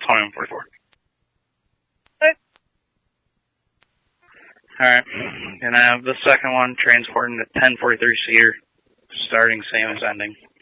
2144. Okay. Alright. And I have the second one transporting the 1043 seater, starting same as ending.